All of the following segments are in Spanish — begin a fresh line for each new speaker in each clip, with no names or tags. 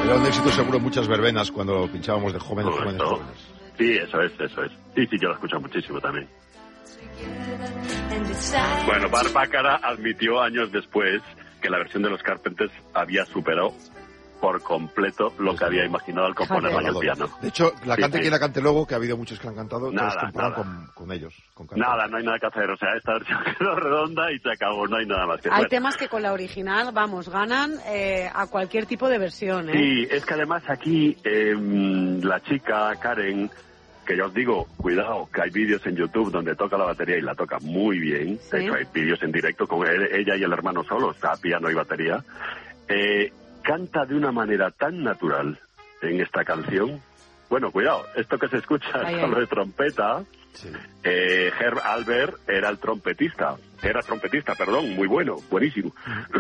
Era un éxito seguro en muchas verbenas cuando pinchábamos de jóvenes.
Sí, eso es. Sí, yo lo escucho muchísimo también. Bueno, Bart Bacharach admitió años después que la versión de los Carpenters había superado por completo lo que había imaginado al componer en el piano.
De hecho, la cante quien la cante luego, que ha habido muchos que la han cantado,
nada.
Con ellos.
Nada, no hay nada que hacer. O sea, esta versión quedó redonda y se acabó, no hay nada más que hacer.
Hay temas que con la original, vamos, ganan a cualquier tipo de versión, ¿eh?
Sí, es que además aquí la chica, Karen, que ya os digo, cuidado, que hay vídeos en YouTube donde toca la batería y la toca muy bien. ¿Sí? De hecho, hay vídeos en directo con ella y el hermano solos, a piano y batería. Canta de una manera tan natural en esta canción. Bueno, cuidado, esto que se escucha es solo de trompeta. Sí. Herb Alpert era trompetista, muy bueno, buenísimo.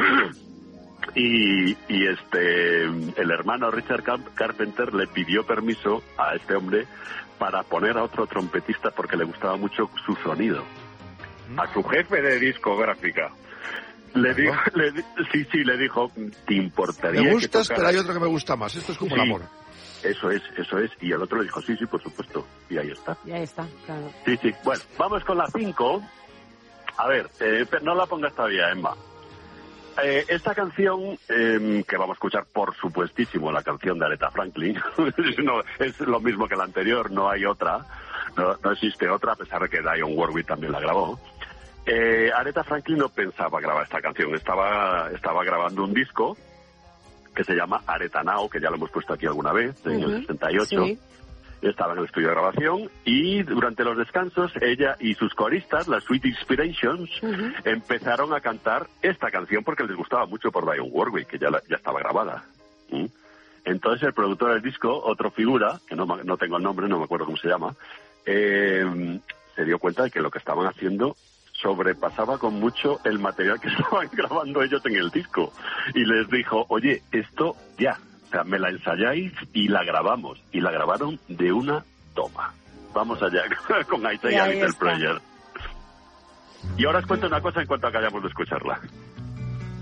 Y el hermano Richard Carpenter le pidió permiso a este hombre para poner a otro trompetista porque le gustaba mucho su sonido. A su jefe de discográfica. Le dijo, ¿te importaría?
Me gustas, pero hay otro que me gusta más. Esto es como el amor.
Eso es. Y el otro le dijo, sí, por supuesto. Y ahí está.
Claro.
Sí. Bueno, vamos con la 5. A ver, no la pongas todavía, Emma. Esta canción, que vamos a escuchar, por supuestísimo, la canción de Aretha Franklin. No, es lo mismo que la anterior, no hay otra. No existe otra, a pesar de que Dionne Warwick también la grabó. Aretha Franklin no pensaba grabar esta canción, estaba grabando un disco que se llama Aretha Now, que ya lo hemos puesto aquí alguna vez, en el 68. Sí. Estaba en el estudio de grabación y durante los descansos ella y sus coristas, las Sweet Inspirations, empezaron a cantar esta canción porque les gustaba mucho por Dionne Warwick, que ya estaba grabada. Entonces el productor del disco, otro figura, que no tengo el nombre, no me acuerdo cómo se llama, se dio cuenta de que lo que estaban haciendo sobrepasaba con mucho el material que estaban grabando ellos en el disco. Y les dijo, oye, esto ya, o sea, me la ensayáis y la grabamos. Y la grabaron de una toma. Vamos allá con I Say a Little Prayer. Y ahora os cuento una cosa en cuanto acabamos de escucharla.